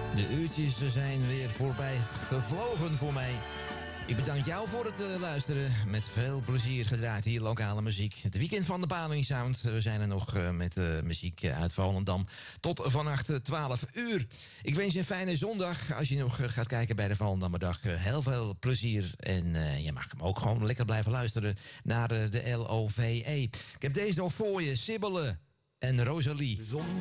De uurtjes zijn weer voorbij gevlogen voor mij. Ik bedank jou voor het luisteren. Met veel plezier gedraaid hier lokale muziek. Het weekend van de Paling Sound. We zijn er nog met muziek uit Volendam. Tot vannacht 12 uur. Ik wens je een fijne zondag. Als je nog gaat kijken bij de Volendammerdag. Heel veel plezier. En je mag hem ook gewoon lekker blijven luisteren naar de LOVE. Ik heb deze nog voor je. Sibylle en Rosalie.